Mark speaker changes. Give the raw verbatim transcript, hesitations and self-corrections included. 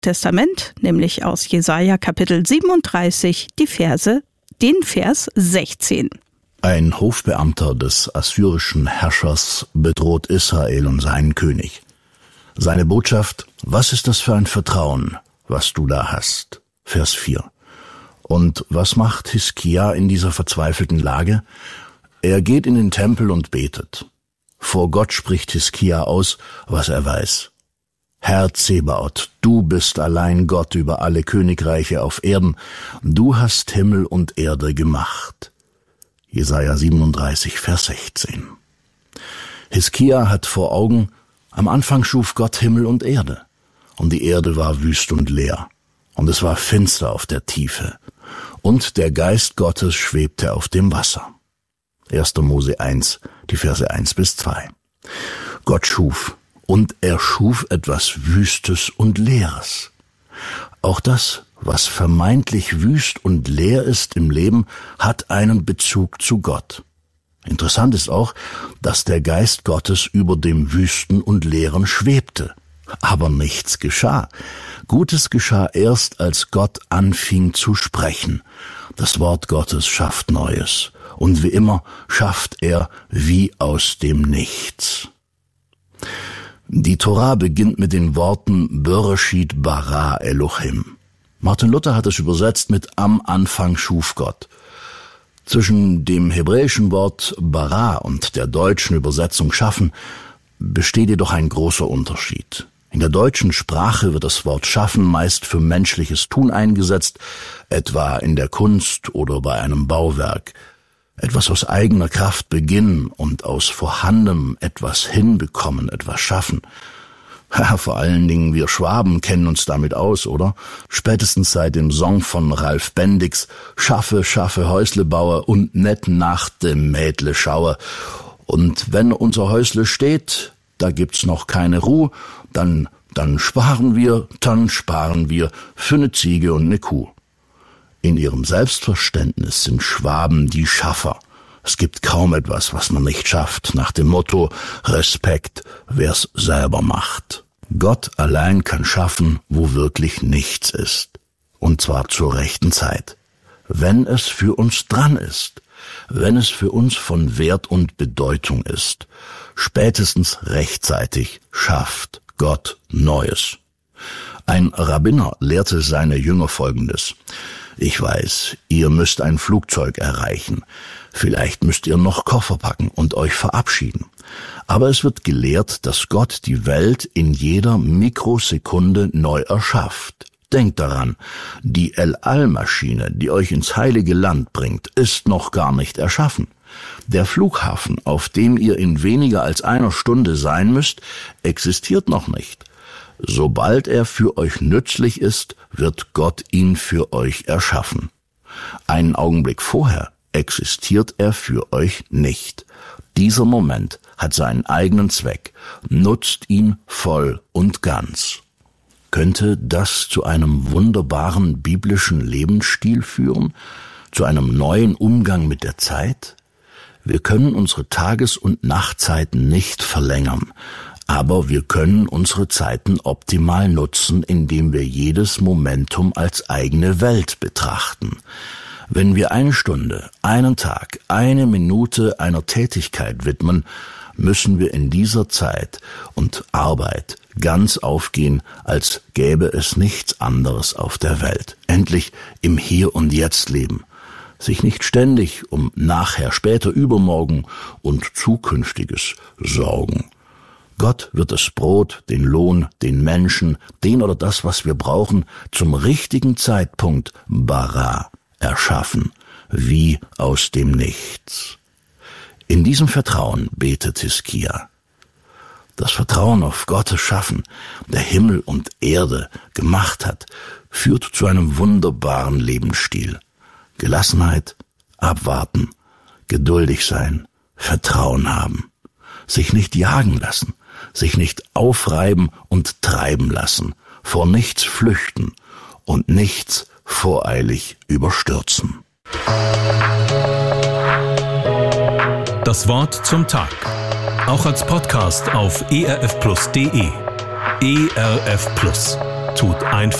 Speaker 1: Testament, nämlich aus Jesaja Kapitel siebenunddreißig, die Verse, den Vers sechzehn.
Speaker 2: Ein Hofbeamter des assyrischen Herrschers bedroht Israel und seinen König. Seine Botschaft: Was ist das für ein Vertrauen, was du da hast? Vers vier. Und was macht Hiskia in dieser verzweifelten Lage? Er geht in den Tempel und betet. Vor Gott spricht Hiskia aus, was er weiß. Herr Zebaoth, du bist allein Gott über alle Königreiche auf Erden. Du hast Himmel und Erde gemacht. Jesaja siebenunddreißig, Vers sechzehn. Hiskia hat vor Augen, am Anfang schuf Gott Himmel und Erde. Und die Erde war wüst und leer. Und es war finster auf der Tiefe. Und der Geist Gottes schwebte auf dem Wasser. erster Mose eins, die Verse eins bis zwei. Gott schuf, und er schuf etwas Wüstes und Leeres. Auch das, was vermeintlich wüst und leer ist im Leben, hat einen Bezug zu Gott. Interessant ist auch, dass der Geist Gottes über dem Wüsten und Leeren schwebte. Aber nichts geschah. Gutes geschah erst, als Gott anfing zu sprechen. Das Wort Gottes schafft Neues. Und wie immer schafft er wie aus dem Nichts. Die Tora beginnt mit den Worten Bereshit bara Elohim. Martin Luther hat es übersetzt mit Am Anfang schuf Gott. Zwischen dem hebräischen Wort bara und der deutschen Übersetzung schaffen besteht jedoch ein großer Unterschied. In der deutschen Sprache wird das Wort schaffen meist für menschliches Tun eingesetzt, etwa in der Kunst oder bei einem Bauwerk. Etwas aus eigener Kraft beginnen und aus Vorhandenem etwas hinbekommen, etwas schaffen. Ja, vor allen Dingen wir Schwaben kennen uns damit aus, oder? Spätestens seit dem Song von Ralf Bendix, Schaffe, schaffe, Häusle baue und net nach dem Mädle schaue. Und wenn unser Häusle steht, da gibt's noch keine Ruhe, dann, dann sparen wir, dann sparen wir für ne Ziege und ne Kuh. In ihrem Selbstverständnis sind Schwaben die Schaffer. Es gibt kaum etwas, was man nicht schafft, nach dem Motto Respekt, wer's selber macht. Gott allein kann schaffen, wo wirklich nichts ist. Und zwar zur rechten Zeit. Wenn es für uns dran ist. Wenn es für uns von Wert und Bedeutung ist. Spätestens rechtzeitig schafft Gott Neues. Ein Rabbiner lehrte seine Jünger Folgendes: Ich weiß, ihr müsst ein Flugzeug erreichen. Vielleicht müsst ihr noch Koffer packen und euch verabschieden. Aber es wird gelehrt, dass Gott die Welt in jeder Mikrosekunde neu erschafft. Denkt daran, die El-Al-Maschine, die euch ins heilige Land bringt, ist noch gar nicht erschaffen. Der Flughafen, auf dem ihr in weniger als einer Stunde sein müsst, existiert noch nicht. Sobald er für euch nützlich ist, wird Gott ihn für euch erschaffen. Einen Augenblick vorher existiert er für euch nicht. Dieser Moment hat seinen eigenen Zweck, nutzt ihn voll und ganz. Könnte das zu einem wunderbaren biblischen Lebensstil führen, zu einem neuen Umgang mit der Zeit? Wir können unsere Tages- und Nachtzeiten nicht verlängern, aber wir können unsere Zeiten optimal nutzen, indem wir jedes Momentum als eigene Welt betrachten. Wenn wir eine Stunde, einen Tag, eine Minute einer Tätigkeit widmen, müssen wir in dieser Zeit und Arbeit ganz aufgehen, als gäbe es nichts anderes auf der Welt. Endlich im Hier und Jetzt leben. Sich nicht ständig um nachher, später, übermorgen und Zukünftiges sorgen. Gott wird das Brot, den Lohn, den Menschen, den oder das, was wir brauchen, zum richtigen Zeitpunkt bara erschaffen, wie aus dem Nichts. In diesem Vertrauen betet Hiskia. Das Vertrauen auf Gottes Schaffen, der Himmel und Erde gemacht hat, führt zu einem wunderbaren Lebensstil. Gelassenheit, abwarten, geduldig sein, Vertrauen haben, sich nicht jagen lassen, sich nicht aufreiben und treiben lassen, vor nichts flüchten und nichts voreilig überstürzen.
Speaker 3: Das Wort zum Tag. Auch als Podcast auf e r f plus punkt d e. E R F Plus. tut einfach